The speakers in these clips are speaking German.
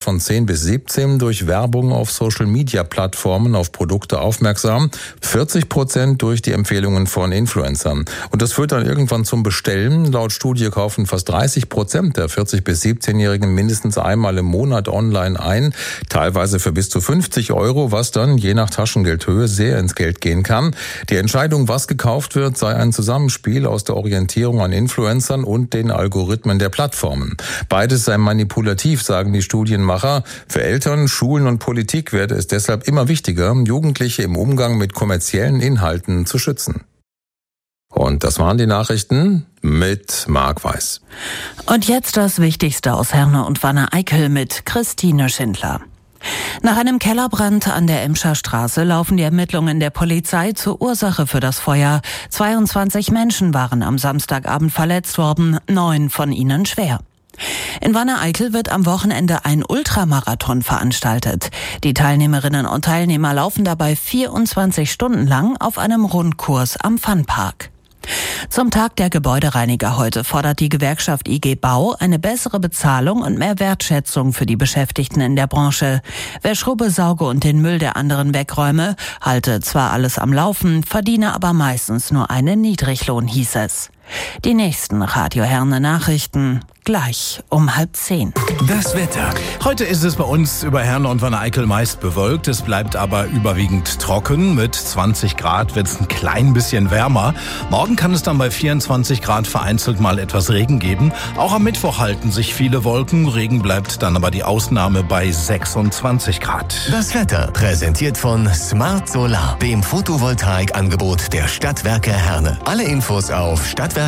von 10 bis 17 durch Werbung auf Social-Media-Plattformen auf Produkte aufmerksam, 40% durch die Empfehlungen von Influencern. Und das führt dann irgendwann zum Bestellen. Laut Studie kaufen fast 30% der 40- bis 17-Jährigen mindestens einmal im Monat online ein, teilweise für bis zu 50 €, was dann je nach Taschengeldhöhe sehr ins Geld gehen kann. Die Entscheidung, was gekauft wird, sei ein Zusammenspiel aus der Orientierung an Influencern und den Algorithmen der Plattformen. Beides sei manipulativ, sagen die Studienmacher. Für Eltern, Schulen und Politik werde es deshalb immer wichtiger, Jugendliche im Umgang mit kommerziellen Inhalten zu schützen. Und das waren die Nachrichten mit Marc Weiß. Und jetzt das Wichtigste aus Herne und Wanne-Eickel mit Christine Schindler. Nach einem Kellerbrand an der Emscher Straße laufen die Ermittlungen der Polizei zur Ursache für das Feuer. 22 Menschen waren am Samstagabend verletzt worden, 9 von ihnen schwer. In Wanne-Eickel wird am Wochenende ein Ultramarathon veranstaltet. Die Teilnehmerinnen und Teilnehmer laufen dabei 24 Stunden lang auf einem Rundkurs am Funpark. Zum Tag der Gebäudereiniger heute fordert die Gewerkschaft IG Bau eine bessere Bezahlung und mehr Wertschätzung für die Beschäftigten in der Branche. Wer Schrubbe, sauge und den Müll der anderen wegräume, halte zwar alles am Laufen, verdiene aber meistens nur einen Niedriglohn, hieß es. Die nächsten Radio Herne Nachrichten gleich um 9:30. Das Wetter. Heute ist es bei uns über Herne und Wanne-Eickel meist bewölkt. Es bleibt aber überwiegend trocken. Mit 20 Grad wird es ein klein bisschen wärmer. Morgen kann es dann bei 24 Grad vereinzelt mal etwas Regen geben. Auch am Mittwoch halten sich viele Wolken. Regen bleibt dann aber die Ausnahme bei 26 Grad. Das Wetter präsentiert von Smart Solar, dem Photovoltaikangebot der Stadtwerke Herne. Alle Infos auf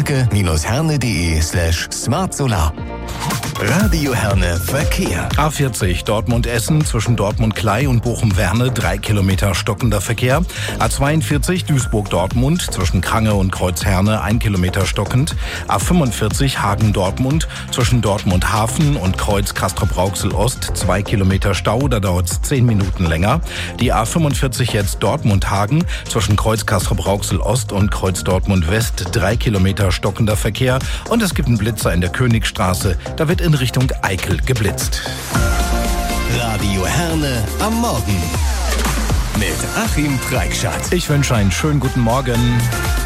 stadtwerke-herne.de/smartsolar. Radio Herne Verkehr. A40 Dortmund-Essen zwischen Dortmund-Klei und Bochum-Werne 3 Kilometer stockender Verkehr. A42 Duisburg-Dortmund zwischen Krange und Kreuzherne 1 Kilometer stockend. A45 Hagen-Dortmund zwischen Dortmund-Hafen und Kreuz Castrop-Rauxel-Ost 2 Kilometer Stau, da dauert es 10 Minuten länger. Die A45 jetzt Dortmund-Hagen zwischen Kreuz Castrop-Rauxel-Ost und Kreuz Dortmund-West 3 Kilometer stockender Verkehr. Und es gibt einen Blitzer in der Königstraße, da wird in Richtung Eickel geblitzt. Radio Herne am Morgen mit Achim Preikschat. Ich wünsche einen schönen guten Morgen.